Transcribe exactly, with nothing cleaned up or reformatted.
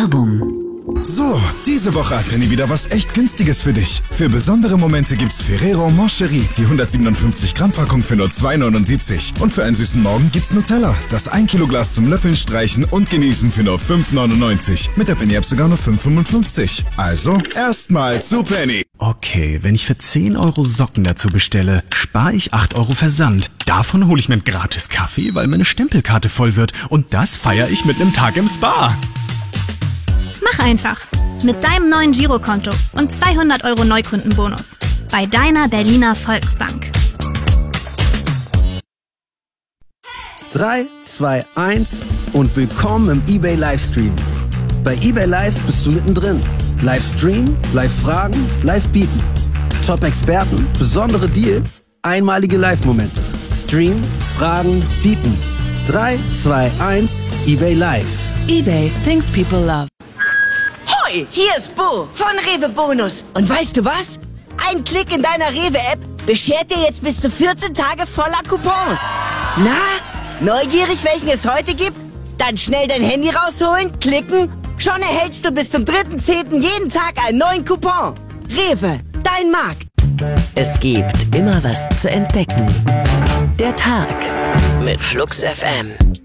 Werbung. So, diese Woche hat Penny wieder was echt Günstiges für dich. Für besondere Momente gibt's Ferrero Moncherie, die hundertsiebenundfünfzig Gramm Packung für nur zwei neunundsiebzig. Und für einen süßen Morgen gibt's Nutella, das ein Kilo Glas zum Löffeln, Streichen und Genießen für nur fünf neunundneunzig. Mit der Penny App sogar nur fünf fünfundfünfzig. Also, erstmal zu Penny. Okay, wenn ich für zehn Euro Socken dazu bestelle, spare ich acht Euro Versand. Davon hole ich mir einen gratis Kaffee, weil meine Stempelkarte voll wird. Und das feiere ich mit einem Tag im Spa. Mach einfach. Mit deinem neuen Girokonto und zweihundert Euro Neukundenbonus. Bei deiner Berliner Volksbank. drei, zwei, eins und willkommen im eBay Livestream. Bei eBay Live bist du mittendrin. Livestream, Live-Fragen, Live-Bieten. Top-Experten, besondere Deals, einmalige Live-Momente. Stream, Fragen, Bieten. drei, zwei, eins, eBay Live. eBay, things people love. Hoi, hier ist Bo von Rewe Bonus. Und weißt du was? Ein Klick in deiner Rewe-App beschert dir jetzt bis zu vierzehn Tage voller Coupons. Na, neugierig, welchen es heute gibt? Dann schnell dein Handy rausholen, klicken. Schon erhältst du bis zum dritten zehnten jeden Tag einen neuen Coupon. Rewe, dein Markt. Es gibt immer was zu entdecken. Der Tag mit Flux F M.